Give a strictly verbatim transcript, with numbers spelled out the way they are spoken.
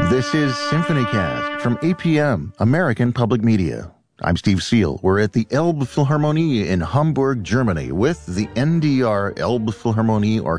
This is SymphonyCast from A P M, American Public Media. I'm Steve Seal. We're at the Elbphilharmonie in Hamburg, Germany, with the N D R Elbphilharmonie Orchestra.